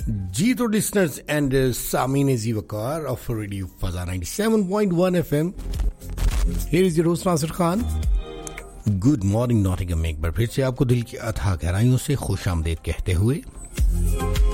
जी तो listeners and सामीन easy Waqar of radio फजा 97.1 FM. Here is your host Nasir Khan. Good morning Nottingham में एक बार फिर से आपको दिल की अथाह गहराइयों से खुश आमदीद कहते हुए